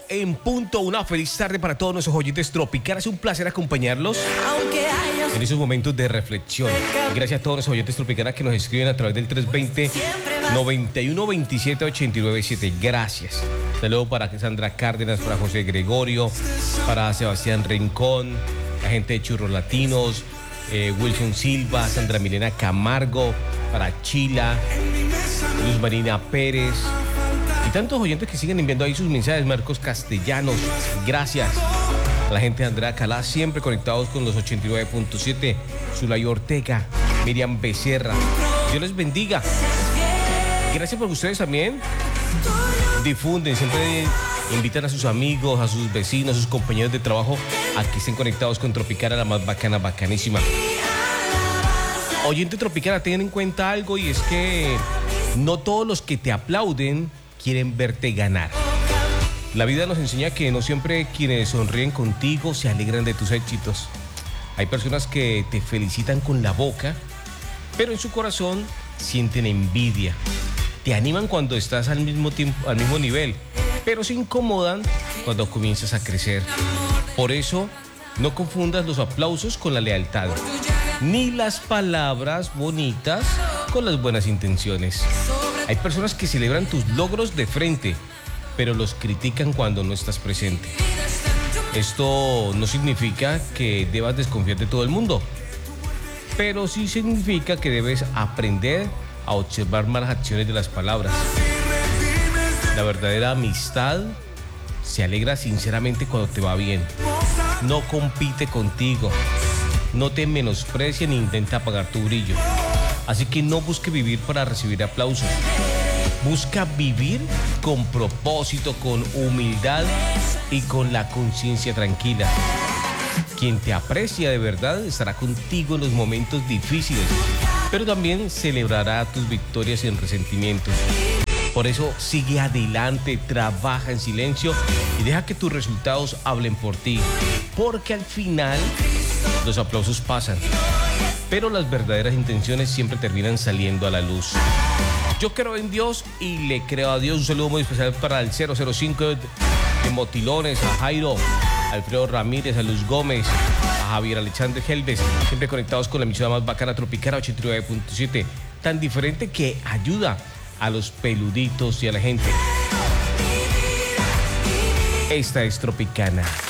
en punto. Una feliz tarde para todos nuestros oyentes tropicales. Es un placer acompañarlos en esos momentos de reflexión. Gracias a todos nuestros oyentes tropicales que nos escriben a través del 320-9127-897. Gracias. Saludos para Sandra Cárdenas, para José Gregorio, para Sebastián Rincón, la gente de Churros Latinos, Wilson Silva, Sandra Milena Camargo, para Chila, Luz Marina Pérez y tantos oyentes que siguen enviando ahí sus mensajes. Marcos Castellanos, gracias. A la gente de Andrea Calá, siempre conectados con los 89.7. Zulay Ortega, Miriam Becerra, Dios les bendiga. Gracias por ustedes también. Difunden, siempre invitan a sus amigos, a sus vecinos, a sus compañeros de trabajo a que estén conectados con Tropicana, la más bacana, bacanísima. Oyente Tropicana, tengan en cuenta algo, y es que no todos los que te aplauden quieren verte ganar. La vida nos enseña que no siempre quienes sonríen contigo se alegran de tus éxitos. Hay personas que te felicitan con la boca, pero en su corazón sienten envidia. Te animan cuando estás al mismo nivel, pero se incomodan cuando comienzas a crecer. Por eso, no confundas los aplausos con la lealtad, ni las palabras bonitas con las buenas intenciones. Hay personas que celebran tus logros de frente, pero los critican cuando no estás presente. Esto no significa que debas desconfiar de todo el mundo, pero sí significa que debes aprender a observar malas acciones de las palabras. La verdadera amistad se alegra sinceramente cuando te va bien. No compite contigo, no te menosprecia ni intenta apagar tu brillo. Así que no busque vivir para recibir aplausos. Busca vivir con propósito, con humildad y con la conciencia tranquila. Quien te aprecia de verdad estará contigo en los momentos difíciles, pero también celebrará tus victorias sin resentimientos. Por eso sigue adelante, trabaja en silencio y deja que tus resultados hablen por ti, porque al final los aplausos pasan, pero las verdaderas intenciones siempre terminan saliendo a la luz. Yo creo en Dios y le creo a Dios. Un saludo muy especial para el 005 de Motilones, a Jairo, a Alfredo Ramírez, a Luz Gómez, a Javier Alexander Helves, siempre conectados con la emisora más bacana, Tropicana 89.7, tan diferente que ayuda a los peluditos y a la gente. Esta es Tropicana.